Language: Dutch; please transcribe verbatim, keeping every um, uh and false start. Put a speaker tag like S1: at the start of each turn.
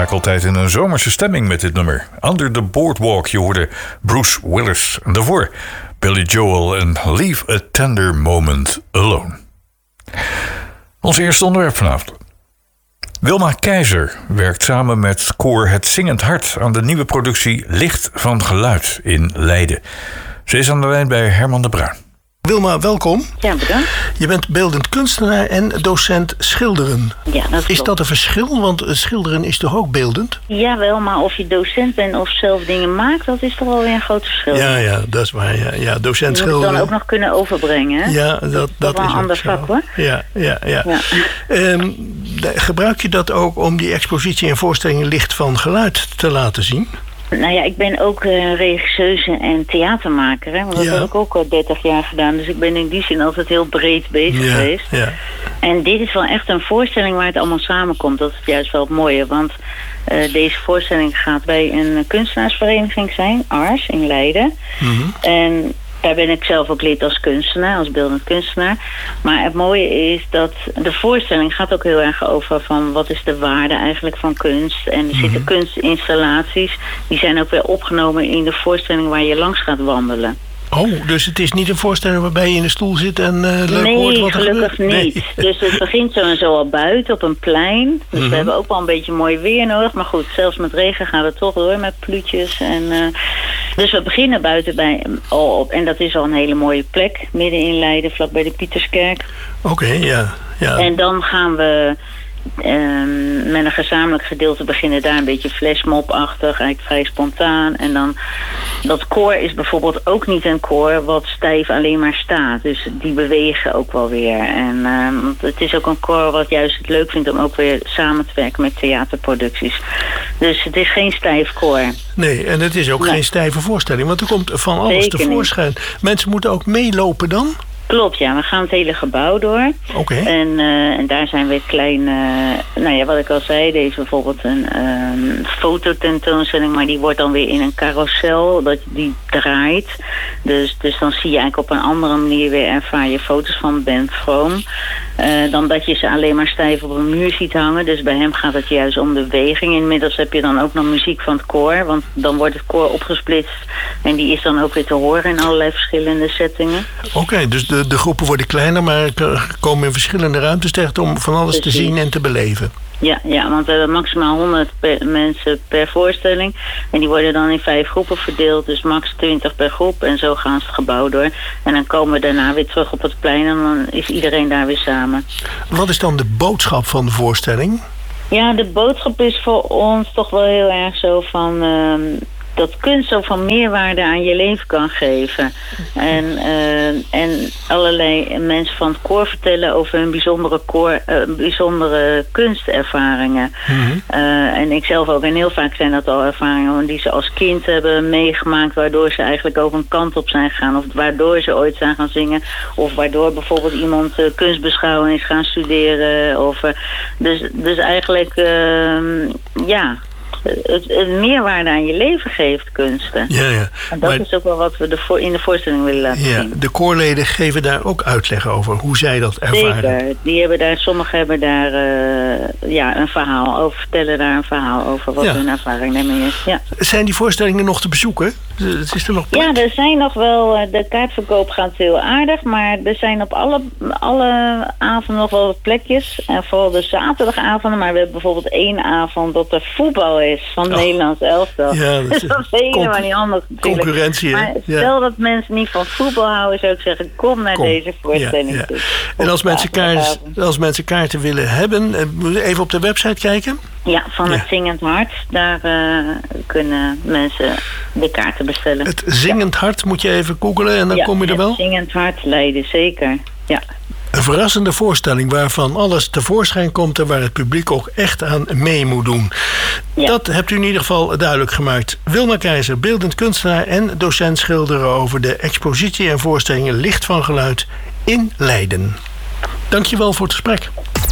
S1: raak altijd in een zomerse stemming met dit nummer. Under the Boardwalk, je hoorde Bruce Willis. En daarvoor Billy Joel en Leave a Tender Moment Alone. Ons eerste onderwerp vanavond. Wilma Keizer werkt samen met koor Het Zingend Hart aan de nieuwe productie Licht van Geluid in Leiden. Ze is aan de lijn bij Herman de Bruin.
S2: Wilma, welkom.
S3: Ja, bedankt.
S2: Je bent beeldend kunstenaar en docent schilderen.
S3: Ja, dat
S2: is
S3: klopt.
S2: dat een verschil? Want schilderen is toch ook beeldend?
S3: Ja, wel, maar of je docent bent of zelf dingen maakt, dat is toch wel weer een groot verschil.
S2: Ja, ja, dat is waar. Ja, ja docent
S3: je moet
S2: schilderen.
S3: het dan ook nog kunnen overbrengen, hè?
S2: Ja, dat, dat,
S3: dat is wel
S2: is
S3: een ander
S2: zo.
S3: vak, hoor.
S2: Ja, ja, ja.
S3: ja.
S2: Um, gebruik je dat ook om die expositie en voorstelling Licht van Geluid te laten zien?
S3: Nou ja, ik ben ook uh, regisseuse en theatermaker. Hè? Want dat
S2: ja.
S3: heb ik ook al dertig jaar gedaan. Dus ik ben in die zin altijd heel breed bezig
S2: ja,
S3: geweest.
S2: Ja.
S3: En dit is wel echt een voorstelling waar het allemaal samenkomt. Dat is juist wel het mooie. Want uh, deze voorstelling gaat bij een kunstenaarsvereniging zijn. Ars in Leiden.
S2: Mm-hmm.
S3: En daar ben ik zelf ook lid als kunstenaar, als beeldend kunstenaar. Maar het mooie is dat de voorstelling gaat ook heel erg over van wat is de waarde eigenlijk van kunst. En er mm-hmm. zitten kunstinstallaties, die zijn ook weer opgenomen in de voorstelling waar je langs gaat wandelen.
S2: Oh, dus het is niet een voorstelling waarbij je in de stoel zit en uh, leuk
S3: nee,
S2: hoort wat er
S3: gelukkig
S2: gebeurt?
S3: niet. Nee. Dus het begint zo en zo al buiten op een plein. Dus mm-hmm. we hebben ook wel een beetje mooi weer nodig. Maar goed, zelfs met regen gaat het toch door met pluutjes. En, uh, dus we beginnen buiten bij, al op. En dat is al een hele mooie plek. Midden in Leiden, vlak bij de Pieterskerk.
S2: Oké, okay, ja, ja.
S3: En dan gaan we Um, met een gezamenlijk gedeelte beginnen daar een beetje flashmob-achtig, eigenlijk vrij spontaan. En dan, dat koor is bijvoorbeeld ook niet een koor wat stijf alleen maar staat. Dus die bewegen ook wel weer. En um, het is ook een koor wat juist het leuk vindt om ook weer samen te werken met theaterproducties. Dus het is geen stijf koor.
S2: Nee, en het is ook nee. geen stijve voorstelling, want er komt van alles
S3: Zeker
S2: tevoorschijn. Niet. Mensen moeten ook meelopen dan?
S3: Klopt, ja. We gaan het hele gebouw door.
S2: Oké. Okay.
S3: En, uh, en daar zijn weer kleine... Uh, nou ja, wat ik al zei, deze is bijvoorbeeld een uh, fototentoonstelling, maar die wordt dan weer in een carousel, dat die draait. Dus, dus dan zie je eigenlijk op een andere manier weer ervaar je foto's van Ben Vroom. Uh, dan dat je ze alleen maar stijf op een muur ziet hangen. Dus bij hem gaat het juist om de beweging. Inmiddels heb je dan ook nog muziek van het koor, want dan wordt het koor opgesplitst en die is dan ook weer te horen in allerlei verschillende settingen.
S2: Oké, okay, dus de, de groepen worden kleiner, maar komen in verschillende ruimtes terecht om van alles Precies. te zien en te beleven.
S3: Ja, ja, want we hebben maximaal honderd per, mensen per voorstelling. En die worden dan in vijf groepen verdeeld. Dus max twintig per groep. En zo gaan ze het gebouw door. En dan komen we daarna weer terug op het plein. En dan is iedereen daar weer samen.
S2: Wat is dan de boodschap van de voorstelling?
S3: Ja, de boodschap is voor ons toch wel heel erg zo van... Uh, dat kunst zo van meerwaarde aan je leven kan geven. En, uh, en allerlei mensen van het koor vertellen over hun bijzondere, koor, uh, bijzondere kunstervaringen. Mm-hmm. Uh, en ik zelf ook. En heel vaak zijn dat al ervaringen die ze als kind hebben meegemaakt, waardoor ze eigenlijk ook een kant op zijn gegaan. Of waardoor ze ooit zijn gaan zingen. Of waardoor bijvoorbeeld iemand uh, kunstbeschouwing is gaan studeren. Of, uh, dus, dus eigenlijk, uh, ja... Het, het meerwaarde aan je leven geeft, kunsten.
S2: Ja, ja.
S3: En dat
S2: maar,
S3: is ook wel wat we de voor, in de voorstelling willen laten
S2: ja,
S3: zien.
S2: De koorleden geven daar ook uitleg over hoe zij dat ervaren.
S3: Zeker. Die hebben daar, sommigen hebben daar uh, ja, een verhaal over, vertellen daar een verhaal over wat ja. hun ervaring daarmee is. Ja.
S2: Zijn die voorstellingen nog te bezoeken? Is er nog
S3: ja, er zijn nog wel, de kaartverkoop gaat heel aardig, maar er zijn op alle, alle avonden nog wel wat plekjes. En vooral de zaterdagavonden, maar we hebben bijvoorbeeld één avond dat er voetbal is van het oh. Nederlands elftal. Ja, dat, dat is helemaal con- niet anders natuurlijk.
S2: Concurrentie,
S3: maar
S2: ja.
S3: stel dat mensen niet van voetbal houden, zou ik zeggen, kom naar kom. deze voorstelling.
S2: Ja, ja. En als mensen, kaart, als mensen kaarten willen hebben, even op de website kijken?
S3: Ja, van het ja. Zingend Hart. Daar uh, kunnen mensen de kaarten bestellen.
S2: Het Zingend Hart moet je even googlen en dan
S3: ja,
S2: kom je er wel?
S3: Het Zingend Hart Leiden, zeker. Ja.
S2: Een verrassende voorstelling waarvan alles tevoorschijn komt en waar het publiek ook echt aan mee moet doen. Ja. Dat hebt u in ieder geval duidelijk gemaakt. Wilma Keizer, beeldend kunstenaar en docent schilderen over de expositie en voorstellingen Licht van Geluid in Leiden. Dankjewel voor het gesprek.